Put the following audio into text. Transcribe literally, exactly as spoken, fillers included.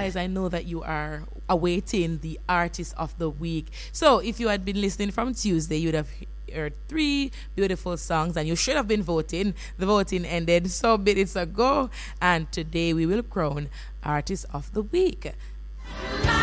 guys, I know that you are awaiting the artist of the week. So if you had been listening from Tuesday, you would have heard three beautiful songs, and you should have been voting. The voting ended some minutes ago, and today we will crown artist of the week.